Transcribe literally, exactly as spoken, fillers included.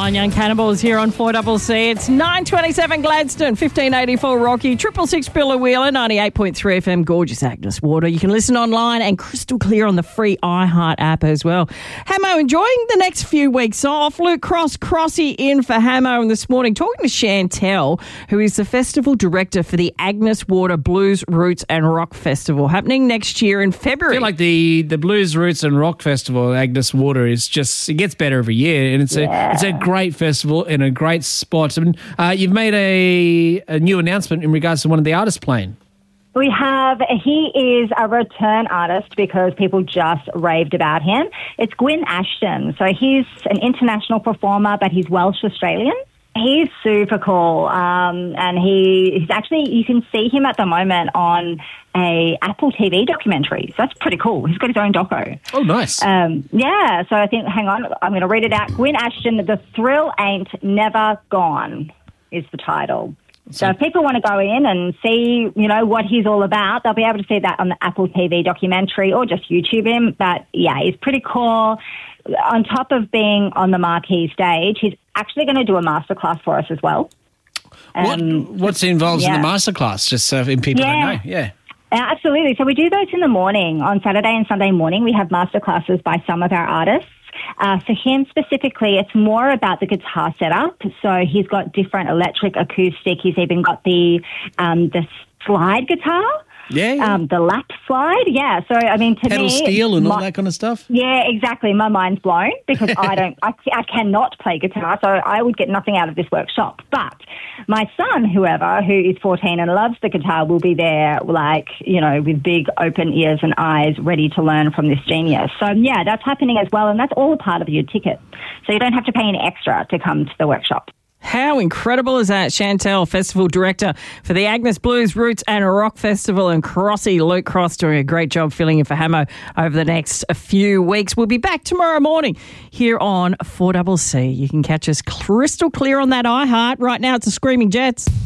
Blind Young Cannibals here on four C C. It's nine twenty-seven Gladstone, fifteen eighty-four Rocky, triple six Billawheeler, ninety-eight point three F M, gorgeous Agnes Water. You can listen online and crystal clear on the free iHeart app as well. Hamo, enjoying the next few weeks off. Luke Cross, Crossy in for Hamo, and this morning talking to Chantel, who is the festival director for the Agnes Water Blues, Roots and Rock Festival, happening next year in February. I feel like the, the Blues, Roots and Rock Festival, Agnes Water, is just, it gets better every year, and it's yeah. a it's a great festival and a great spot. I mean, uh, you've made a, a new announcement in regards to one of the artists playing. We have, he is a return artist because people just raved about him. It's Gwyn Ashton. So he's an international performer, but he's Welsh-Australian. He's super cool, um, and he, he's actually, you can see him at the moment on a Apple T V documentary. So that's pretty cool. He's got his own doco. Oh, nice. Um, yeah, so I think, hang on, I'm going to read it out. Gwyn Ashton, The Thrill Ain't Never Gone is the title. So if people want to go in and see, you know, what he's all about, they'll be able to see that on the Apple T V documentary or just YouTube him. But, yeah, he's pretty cool. On top of being on the marquee stage, he's actually going to do a masterclass for us as well. Um, what, what's involved yeah. in the masterclass, just so in people yeah. don't know? Yeah. Uh, absolutely. So we do those in the morning. On Saturday and Sunday morning, we have masterclasses by some of our artists. Uh, for him specifically, it's more about the guitar setup. So he's got different electric, acoustic. He's even got the um, the slide guitar. Yeah, yeah. Um, the lap slide, yeah. So, I mean, to Pedal me... steel and all my, that kind of stuff? Yeah, exactly. My mind's blown because I don't, I, I cannot play guitar, so I would get nothing out of this workshop. But my son, whoever, who is fourteen and loves the guitar, will be there, like, you know, with big open ears and eyes, ready to learn from this genius. So, yeah, that's happening as well, and that's all a part of your ticket. So you don't have to pay any extra to come to the workshop. How incredible is that? Chantel, Festival Director for the Agnes Blues, Roots and Rock Festival, and Crossy, Luke Cross, doing a great job filling in for Hamo over the next few weeks. We'll be back tomorrow morning here on four C C. You can catch us crystal clear on that iHeart. Right now it's the Screaming Jets.